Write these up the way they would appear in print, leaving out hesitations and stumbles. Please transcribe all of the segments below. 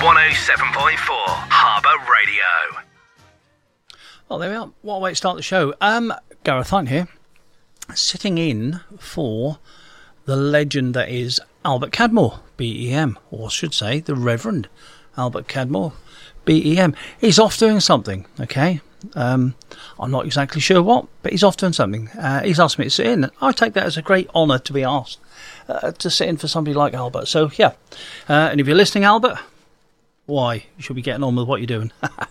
107.4 Harbour Radio. Well, there we are. What a way to start the show. Gareth Hunt here, sitting in for the legend that is Albert Cadmore, BEM, or I should say the Reverend Albert Cadmore, BEM. He's off doing something, okay? I'm not exactly sure what, but he's off doing something. He's asked me to sit in. I take that as a great honour to be asked to sit in for somebody like Albert. So, yeah. And if you're listening, Albert, why? You should be getting on with what you're doing.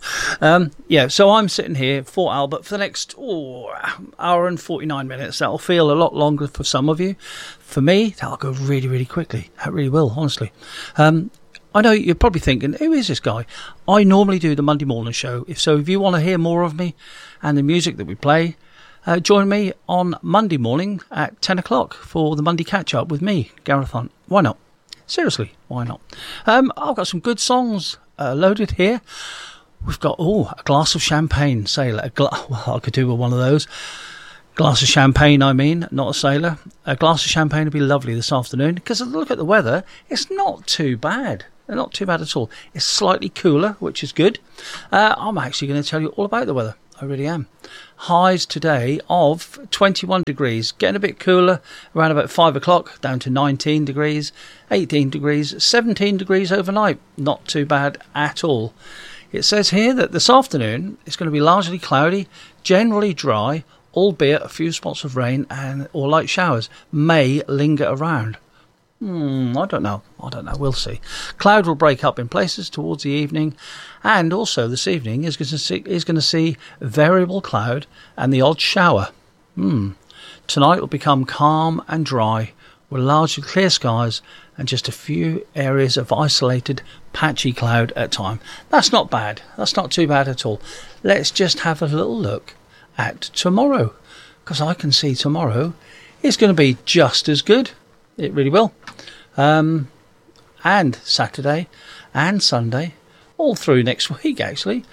Yeah, so I'm sitting here for Albert for the next hour and 49 minutes. That'll feel a lot longer for some of you. For me, that'll go really, really quickly. That really will, honestly. I know you're probably thinking, who is this guy? I normally do the Monday morning show. If you want to hear more of me and the music that we play, join me on Monday morning at 10 o'clock for the Monday catch-up with me, Gareth Hunt. Why not? Seriously, why not? I've got some good songs loaded here. We've got, a glass of champagne, sailor. Well, I could do with one of those. Glass of champagne, I mean, not a sailor. A glass of champagne would be lovely this afternoon, because look at the weather. It's not too bad. Not too bad at all. It's slightly cooler, which is good. I'm actually going to tell you all about the weather. I really am. Highs today of 21 degrees. Getting a bit cooler around about 5 o'clock, down to 19 degrees, 18 degrees, 17 degrees overnight. Not too bad at all. It says here that this afternoon it's going to be largely cloudy, generally dry, albeit a few spots of rain or light showers may linger around. I don't know. We'll see. Cloud will break up in places towards the evening, and also this evening is going to see variable cloud and the odd shower. Tonight will become calm and dry, with largely clear skies and just a few areas of isolated patchy cloud at time. That's not bad. That's not too bad at all. Let's just have a little look at tomorrow, because I can see tomorrow is going to be just as good. It really will. And Saturday and Sunday, all through next week, actually.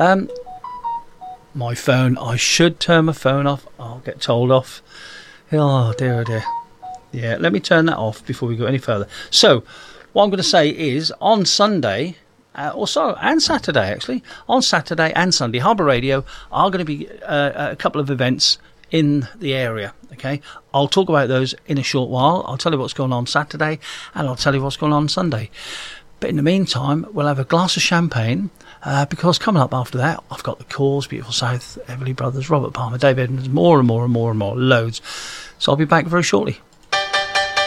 My phone, I should turn my phone off. I'll get told off. Oh, dear, oh dear. Yeah, let me turn that off before we go any further. So, what I'm going to say is, on Sunday, and Saturday, actually, on Saturday and Sunday, Harbour Radio are going to be a couple of events in the area, okay? I'll talk about those in a short while. I'll tell you what's going on Saturday, and I'll tell you what's going on Sunday. But in the meantime, we'll have a glass of champagne, because coming up after that, I've got the Cause, Beautiful South, Everly Brothers, Robert Palmer, Dave Edmonds, more and more, loads. So I'll be back very shortly.